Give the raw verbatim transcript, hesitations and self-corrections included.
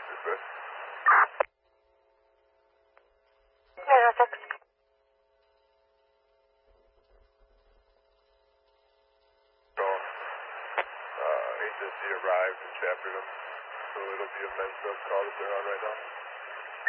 Super. zero six. So, uh, agency arrived in Chaffordham, so it'll be a men's sub call that they're on right now.